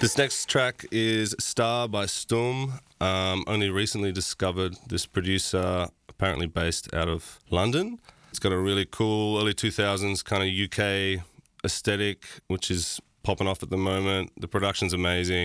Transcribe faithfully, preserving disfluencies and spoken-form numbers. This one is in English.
This next track is Star by Stum. Um, only recently discovered this producer, apparently based out of London. It's got a really cool early two thousands kind of U K aesthetic, which is popping off at the moment. The production's amazing.